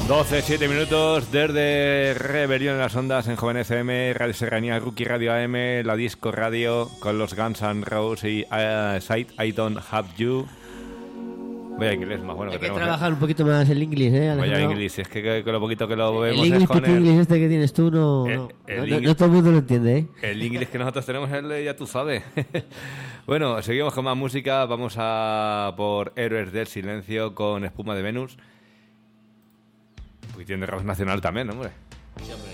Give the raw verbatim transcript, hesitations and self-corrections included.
doce, siete minutos desde Rebelión en las Ondas en Joven F M, Radio Serranía, Rookie Radio A M, La Disco Radio con los Guns N' Roses y uh, Sight I Don't Have You. Vaya inglés más bueno Hay que que tenemos. trabajar ¿eh? un poquito más el inglés, ¿eh? Vaya Alejandro? inglés, es que con lo poquito que lo vemos el inglés es con el... inglés este que tienes tú no, el, no, el no, no todo el mundo lo entiende, ¿eh? El inglés que nosotros tenemos es el de ya tú sabes. Bueno, seguimos con más música. Vamos a por Héroes del Silencio con Espuma de Venus. Un poquitín de rock nacional también, hombre. Sí, hombre.